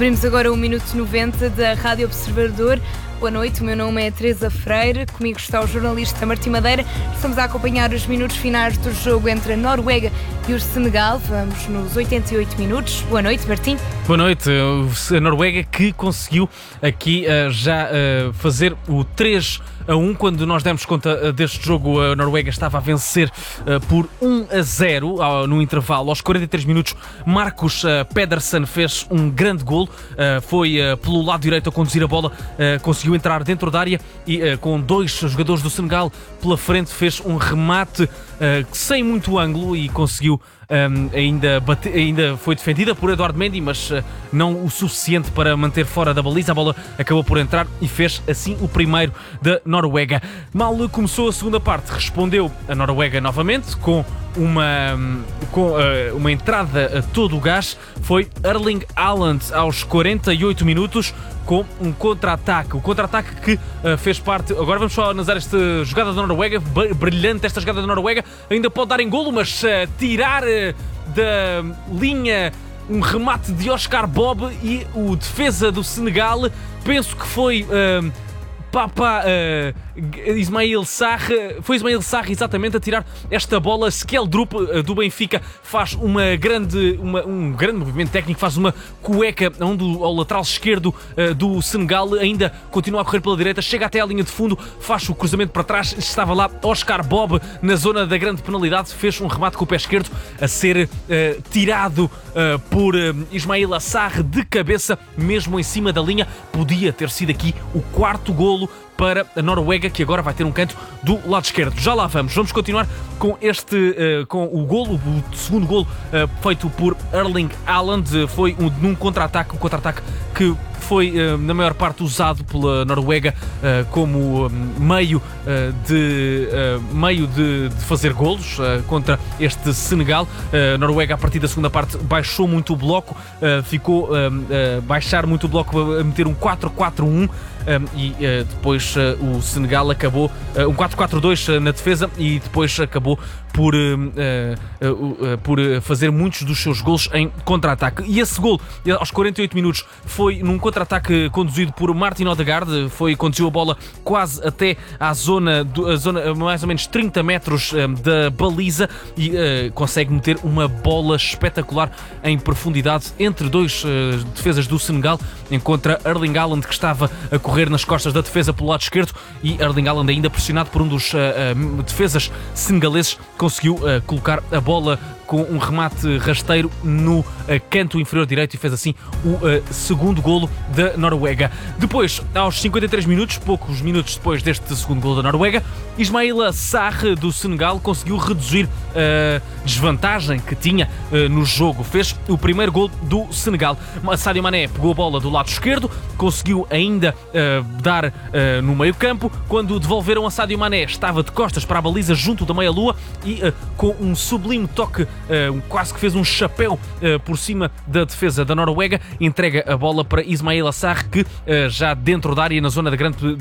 Abrimos agora o Minuto 90 da Rádio Observador. Boa noite, o meu nome é Teresa Freire, comigo está o jornalista Martim Madeira. Estamos a acompanhar os minutos finais do jogo entre a Noruega e o Senegal. Vamos nos 88 minutos. Boa noite, Martim. Boa noite. A Noruega que conseguiu aqui já fazer o 3-1. Quando nós demos conta deste jogo, a Noruega estava a vencer por 1-0 no intervalo. Aos 43 minutos, Marcus Pedersen fez um grande golo. Foi pelo lado direito a conduzir a bola, conseguiu entrar dentro da área e com dois jogadores do Senegal pela frente fez um remate sem muito ângulo e conseguiu ainda foi defendida por Eduardo Mendy, mas não o suficiente para manter fora da baliza. A bola acabou por entrar e fez assim o primeiro da Noruega. Mal começou a segunda parte, respondeu a Noruega novamente com uma entrada a todo o gás. Foi Erling Haaland aos 48 minutos com um contra-ataque. O contra-ataque que fez parte... Agora vamos só analisar esta jogada da Noruega. Brilhante esta jogada da Noruega. Ainda pode dar em golo, mas tirar da linha um remate de Oscar Bob e o defesa do Senegal, penso que foi... Ismail Sarr, foi Ismail Sarr exatamente a tirar esta bola. Skeldrup do Benfica faz um grande movimento técnico, faz uma cueca ao lateral esquerdo do Senegal, ainda continua a correr pela direita, chega até à linha de fundo, faz o cruzamento para trás, estava lá Oscar Bob na zona da grande penalidade, fez um remate com o pé esquerdo a ser tirado por Ismail Sarr de cabeça, mesmo em cima da linha. Podia ter sido aqui o quarto golo para a Noruega, que agora vai ter um canto do lado esquerdo. Já lá vamos continuar com com o golo, o segundo golo feito por Erling Haaland. Foi num contra-ataque, que foi na maior parte usado pela Noruega como meio de fazer golos contra este Senegal. A Noruega, a partir da segunda parte, baixou muito o bloco, ficou baixar muito o bloco, a meter um 4-4-1 e depois o Senegal acabou um 4-4-2 na defesa e depois acabou por fazer muitos dos seus golos em contra-ataque. E esse golo, aos 48 minutos, foi num contra-ataque conduzido por Martin Odegaard. Conduziu a bola quase até à zona mais ou menos 30 metros da baliza e consegue meter uma bola espetacular em profundidade entre dois defesas do Senegal, encontra Erling Haaland, que estava a correr nas costas da defesa pelo lado esquerdo, e Erling Haaland, ainda pressionado por um dos defesas senegaleses, conseguiu colocar a bola com um remate rasteiro no canto inferior direito e fez assim o segundo golo da Noruega. Depois, aos 53 minutos, poucos minutos depois deste segundo golo da Noruega, Ismail Sarr do Senegal conseguiu reduzir a desvantagem que tinha no jogo. Fez o primeiro golo do Senegal. Sadio Mané pegou a bola do lado esquerdo, conseguiu ainda dar no meio campo. Quando devolveram a Sadio Mané, estava de costas para a baliza junto da meia-lua e com um sublime toque, quase que fez um chapéu por cima da defesa da Noruega, entrega a bola para Ismail Sarr, que já dentro da área, na zona de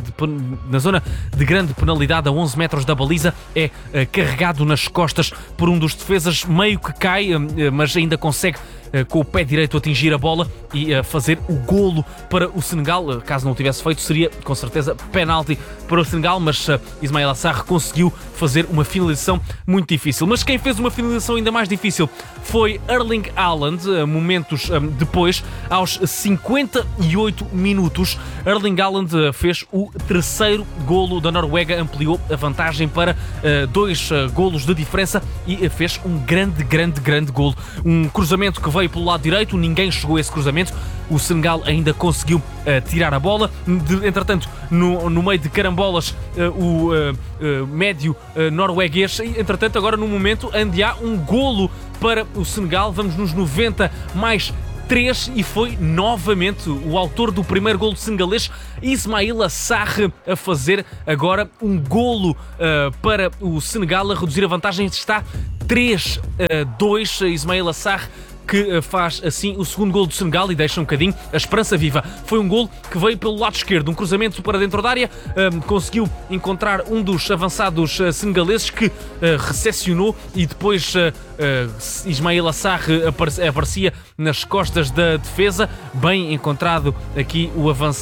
grande penalidade, a 11 metros da baliza, é carregado nas costas por um dos defesas, meio que cai, mas ainda consegue com o pé direito atingir a bola e fazer o golo para o Senegal. Caso não o tivesse feito, seria com certeza penalti para o Senegal, mas Ismail Sarr conseguiu fazer uma finalização muito difícil. Mas quem fez uma finalização ainda mais difícil foi Erling Haaland. Momentos depois, aos 58 minutos, Erling Haaland fez o terceiro golo da Noruega, ampliou a vantagem para 2 golos de diferença e fez um grande golo. Um cruzamento que veio pelo lado direito, ninguém chegou a esse cruzamento. O Senegal ainda conseguiu tirar a bola. Entretanto, no meio de carambolas, o médio norueguês, entretanto, agora no momento, onde há um golo para o Senegal. Vamos nos 90 mais 3 e foi novamente o autor do primeiro golo senegalês, Ismail Sarr, a fazer agora um golo para o Senegal, a reduzir a vantagem. Está 3-2. Ismail Sarr que faz assim o segundo gol do Senegal e deixa um bocadinho a esperança viva. Foi um gol que veio pelo lado esquerdo, um cruzamento para dentro da área, conseguiu encontrar um dos avançados senegaleses que recepcionou e depois Ismail Assar aparecia nas costas da defesa. Bem encontrado aqui o avançado